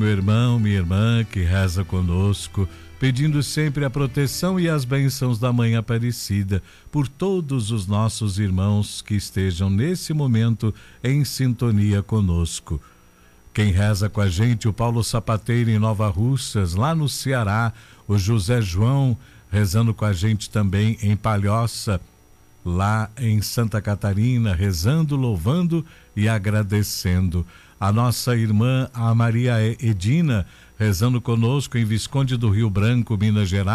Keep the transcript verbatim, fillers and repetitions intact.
Meu irmão, minha irmã que reza conosco, pedindo sempre a proteção e as bênçãos da Mãe Aparecida por todos os nossos irmãos que estejam nesse momento em sintonia conosco. Quem reza com a gente, o Paulo Sapateiro em Nova Russas, lá no Ceará, o José João rezando com a gente também em Palhoça, lá em Santa Catarina, rezando, louvando e agradecendo. A nossa irmã, a Maria Edina, rezando conosco em Visconde do Rio Branco, Minas Gerais.